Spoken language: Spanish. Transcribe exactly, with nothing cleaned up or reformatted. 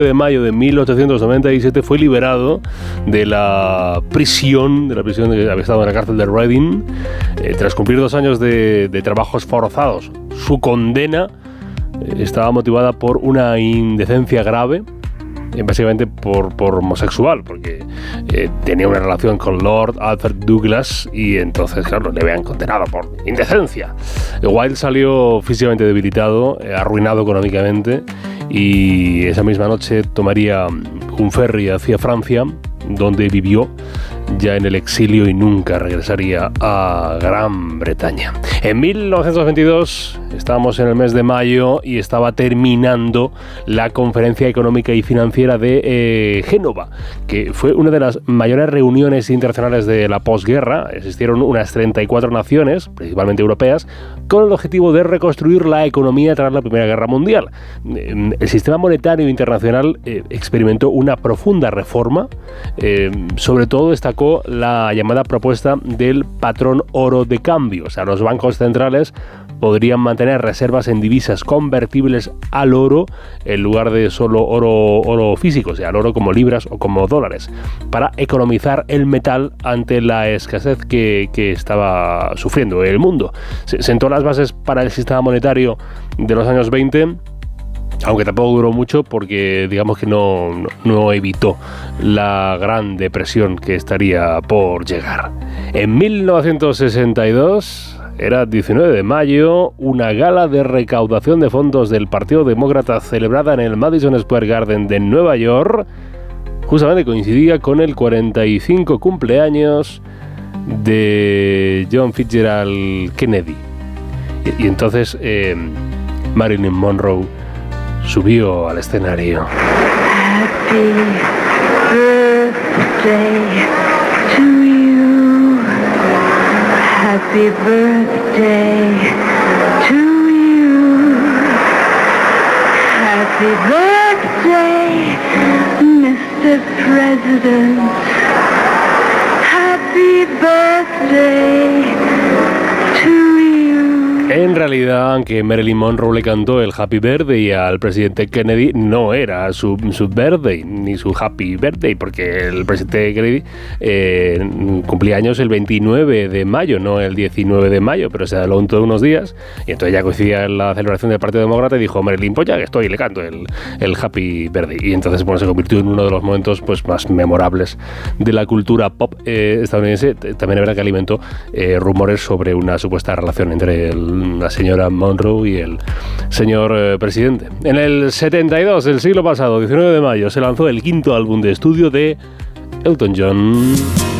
de mayo de mil ochocientos noventa y siete fue liberado de la prisión, de la prisión que había estado en la cárcel de Reading, eh, tras cumplir dos años de, de trabajos forzados. Su condena eh, estaba motivada por una indecencia grave, eh, básicamente por, por homosexual, porque eh, tenía una relación con Lord Arthur Douglas y entonces, claro, le habían condenado por indecencia. Wilde salió físicamente debilitado, eh, arruinado económicamente, y esa misma noche tomaría un ferry hacia Francia, donde vivió ya en el exilio y nunca regresaría a Gran Bretaña. En mil novecientos veintidós estábamos en el mes de mayo y estaba terminando la Conferencia Económica y Financiera de eh, Génova, que fue una de las mayores reuniones internacionales de la posguerra. Existieron unas treinta y cuatro naciones, principalmente europeas, con el objetivo de reconstruir la economía tras la Primera Guerra Mundial. El sistema monetario internacional eh, experimentó una profunda reforma, eh, sobre todo destacó la llamada propuesta del patrón oro de cambio. O sea, los bancos centrales podrían mantener reservas en divisas convertibles al oro en lugar de solo oro, oro físico, o sea, el oro como libras o como dólares, para economizar el metal ante la escasez que, que estaba sufriendo el mundo. Se sentó las bases para el sistema monetario de los años veinte, aunque tampoco duró mucho porque digamos que no, no, no evitó la gran depresión que estaría por llegar. En mil novecientos sesenta y dos, era diecinueve de mayo, una gala de recaudación de fondos del Partido Demócrata celebrada en el Madison Square Garden de Nueva York justamente coincidía con el cuarenta y cinco cumpleaños de John Fitzgerald Kennedy. Y, y entonces eh, Marilyn Monroe subió al escenario. Happy birthday to you. Happy birthday to you. Happy birthday, mister President. Happy birthday to you. En realidad, aunque Marilyn Monroe le cantó el Happy Birthday al presidente Kennedy, no era su, su birthday, ni su Happy Birthday, porque el presidente Kennedy eh, cumplía años el veintinueve de mayo, no el diecinueve de mayo, pero se adelantó unos días, y entonces ya coincidía en la celebración del Partido Demócrata y dijo, Marilyn, pues ya que estoy, le canto el, el Happy Birthday. Y entonces bueno, se convirtió en uno de los momentos pues, más memorables de la cultura pop eh, estadounidense. También es verdad que alimentó eh, rumores sobre una supuesta relación entre el la señora Monroe y el señor eh, presidente. En el setenta y dos del siglo pasado, diecinueve de mayo, se lanzó el quinto álbum de estudio de Elton John.